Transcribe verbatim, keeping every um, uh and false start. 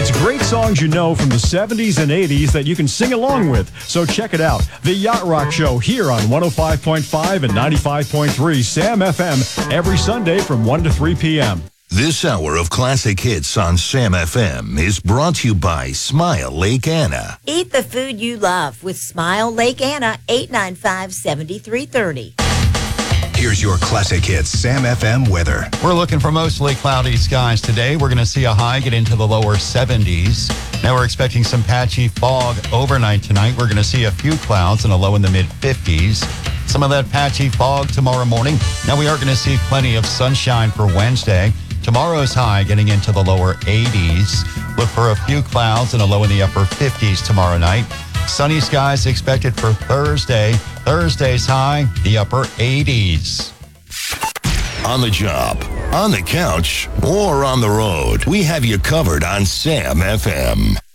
It's great songs you know from the seventies and eighties that you can sing along with. So check it out. The Yacht Rock Show here on one oh five point five and ninety-five point three Sam F M every Sunday from one to three p.m. This hour of classic hits on Sam F M is brought to you by Smile Lake Anna. Eat the food you love with Smile Lake Anna, eight nine five, seven three three oh. Here's your classic hits Sam F M weather. We're looking for mostly cloudy skies today. We're going to see a high get into the lower seventies. Now we're expecting some patchy fog overnight tonight. We're going to see a few clouds and a low in the mid fifties. Some of that patchy fog tomorrow morning. Now we are going to see plenty of sunshine for Wednesday. Tomorrow's high getting into the lower eighties. Look for a few clouds and a low in the upper fifties tomorrow night. Sunny skies expected for Thursday. Thursday's high, the upper eighties. On the job, on the couch, or on the road, we have you covered on Sam F M.